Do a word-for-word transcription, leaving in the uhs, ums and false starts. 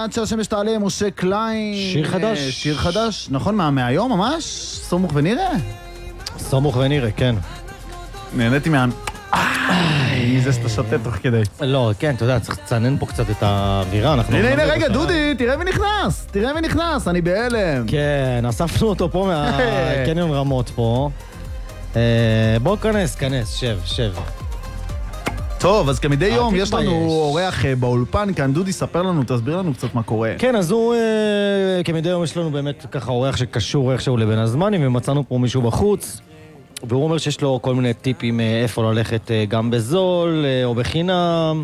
עד שהשמש תעלה, משה קליין. שיר חדש. שיר חדש, נכון, מה, מהיום ממש? סמוך ונראה? סמוך ונראה, כן. נהניתי מה... איי, זה שאתה שותה תוך כדי. לא, כן, אתה יודע, צריך לצנן פה קצת את האווירה. הנה, הנה, רגע, דודי, תראה מי נכנס. תראה מי נכנס, אני בהלם. כן, אספנו אותו פה מהקניון רמות פה. בוא כנס, כנס, שב, שב. טוב, אז כמדי יום אל יש לנו תתבייש. אורח אה, באולפן כאן. דודי, ספר לנו, תסביר לנו קצת מה קורה. כן, אז הוא, אה, כמדי יום יש לנו באמת ככה אורח שקשור איכשהו לבין הזמנים, ומצאנו פה מישהו בחוץ, והוא אומר שיש לו כל מיני טיפים אה, איפה ללכת אה, גם בזול אה, או בחינם.